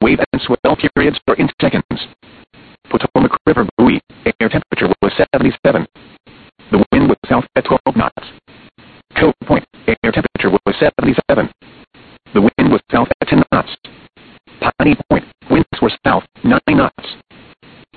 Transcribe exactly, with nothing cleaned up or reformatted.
Wave and swell periods are in seconds. Potomac River buoy, air temperature was seventy-seven. The wind was south at twelve knots. Cove Point, air temperature was seventy-seven. The wind was south at ten knots. Piney Point, winds were south